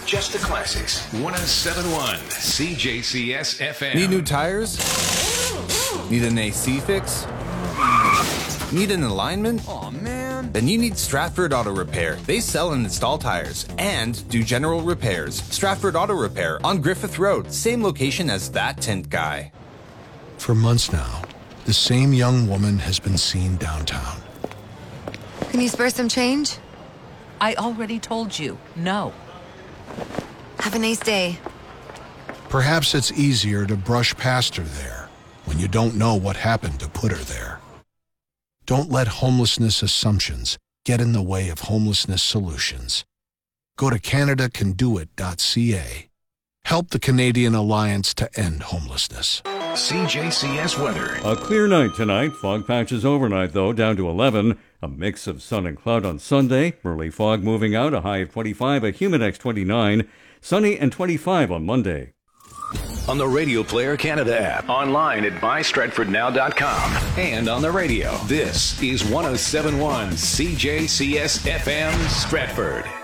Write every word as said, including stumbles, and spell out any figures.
Just the classics. one oh seven point one C J C S F M. Need new tires? Need an A C fix? Need an alignment? Aw, man. Then you need Stratford Auto Repair. They sell and install tires and do general repairs. Stratford Auto Repair on Griffith Road, same location as that tint guy. For months now, the same young woman has been seen downtown. Can you spare some change? I already told you, no. Have a nice day. Perhaps it's easier to brush past her there when you don't know what happened to put her there. Don't let homelessness assumptions get in the way of homelessness solutions. Go to Canada Can Do It dot C A. Help the Canadian Alliance to End Homelessness. C J C S weather. A clear night tonight. Fog patches overnight, though, down to eleven. A mix of sun and cloud on Sunday. Early fog moving out, a high of twenty-five, a Humidex twenty-nine. Sunny and twenty-five on Monday. On the Radio Player Canada app, online at buy stratford now dot com, and on the radio. This is one oh seven point one C J C S F M Stratford.